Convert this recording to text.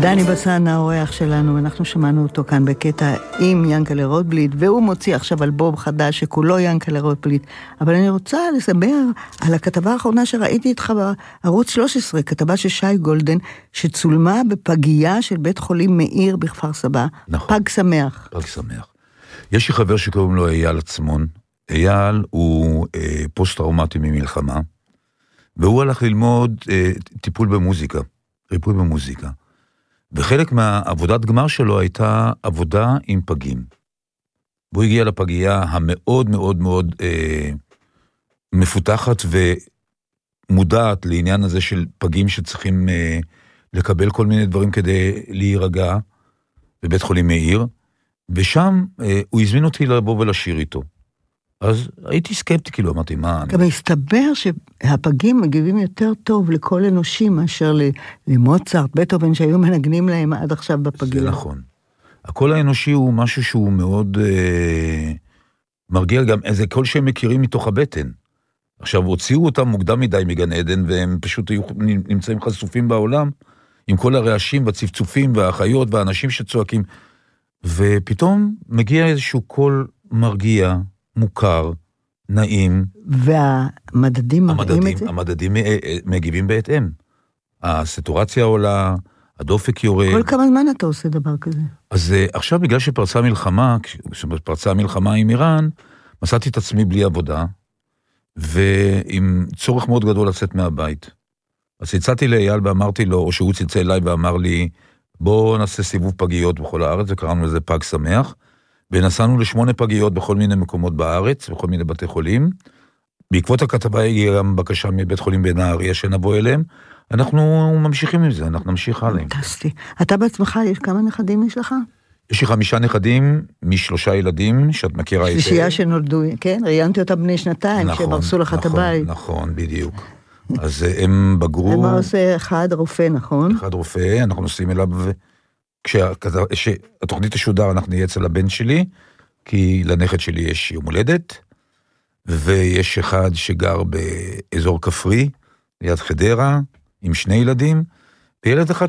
דני בסן, האורח שלנו, אנחנו שמענו אותו כאן בקטע עם ינקלה רוטבליט, והוא מוציא עכשיו אלבום חדש שכולו ינקלה רוטבליט. אבל אני רוצה לסבר על הכתבה האחרונה שראיתי איתך בערוץ 13, כתבה של שי גולדן, שצולמה בפגייה של בית חולים מאיר בכפר סבא. נכון. פג שמח. פג שמח. יש לי חבר שקוראים לו אייל עצמון. אייל הוא פוסט-טראומטי ממלחמה, והוא הלך ללמוד טיפול במוזיקה, ריפוי במוזיקה. וחלק מהעבודת גמר שלו הייתה עבודה עם פגים. והוא הגיע לפגייה המאוד מאוד מאוד מפותחת ומודעת לעניין הזה של פגים שצריכים לקבל כל מיני דברים כדי להירגע בבית חולים מאיר, ושם הוא הזמין אותי לבוא ולשיר איתו. אז הייתי סקפטי, כאילו, אמרתי, מה... גם הסתבר שהפגים מגיבים יותר טוב לכל אנושים, מאשר למוצרט, בטהובן, שהיו מנגנים להם עד עכשיו בפגייה. זה נכון. הקול האנושי הוא משהו שהוא מאוד מרגיע, גם איזה קול שהם מכירים מתוך הבטן. עכשיו, הוציאו אותם מוקדם מדי מגן עדן, והם פשוט היו נמצאים חשופים בעולם, עם כל הרעשים והצפצופים והחיות והאנשים שצועקים, ופתאום מגיע איזשהו קול מרגיע, מוכר, נעים. והמדדים מראים את זה? המדדים מגיבים בהתאם. הסטורציה עולה, הדופק יורד. כל כמה זמן אתה עושה דבר כזה? אז עכשיו בגלל שפרצה מלחמה, כשפרצה המלחמה עם איראן, מצאתי את עצמי בלי עבודה, ועם צורך מאוד גדול לצאת מהבית. אז הצעתי לאייל ואמרתי לו, או שהוא צלצל אליי ואמר לי, בוא נעשה סיבוב פגיות בכל הארץ, וקראנו לזה פג שמח, ונסענו ל8 פגיות בכל מיני מקומות בארץ, בכל מיני בתי חולים. בעקבות הכתבה הגיעה גם בקשה מבית חולים בנהריה שנבוא אליהם. אנחנו ממשיכים עם זה, אנחנו נמשיך עליהם. פנטסטי. אתה בעצמך, יש כמה נכדים יש לך? יש לי 5 נכדים, מ3 ילדים, שאת מכירה את זה. שלישייה שנולדו, כן? ראיינתי אותם בני 2, שהם הרסו לך את הבית. נכון, בדיוק. אז הם בגרו... ומה עושה אחד רופא, נכון? אחד רופא, אנחנו נוסעים אליו... כשהתוכנית תשודר אנחנו נהיה אצל הבן שלי, כי לנכד שלי יש יום הולדת, ויש אחד שגר באזור כפרי, ליד חדרה, עם 2 ילדים, וילד אחד